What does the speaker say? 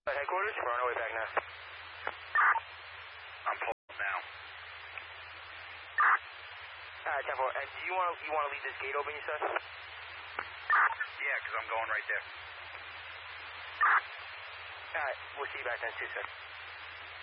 Headquarters, we're on our way back now. I'm pulled now. Alright, 10-4. And do you want to leave this gate open, you said? Yeah, because I'm going right there. Alright, we'll see you back then, too, sir.